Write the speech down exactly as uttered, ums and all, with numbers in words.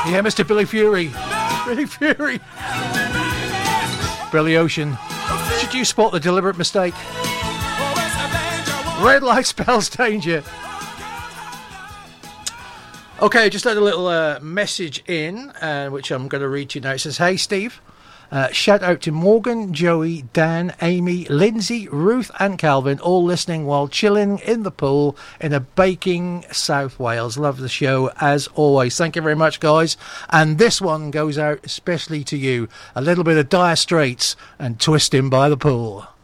Yeah, Mister Billy Fury. Billy Fury. Billy Ocean. Should you spot the deliberate mistake? Red light spells danger. Okay, just had a little uh, message in, uh, which I'm going to read to you now. It says, hey, Steve. Uh, shout out to Morgan, Joey, Dan, Amy, Lindsay, Ruth and Calvin, all listening while chilling in the pool in a baking South Wales. Love the show as always. Thank you very much, guys. And this one goes out especially to you. A little bit of Dire Straits and Twisting by the Pool.